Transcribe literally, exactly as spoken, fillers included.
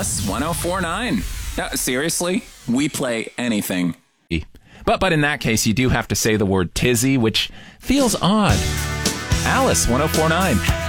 Alice one oh four point nine. No, seriously, we play anything. But but in that case, you do have to say the word tizzy, which feels odd. Alice one oh four point nine.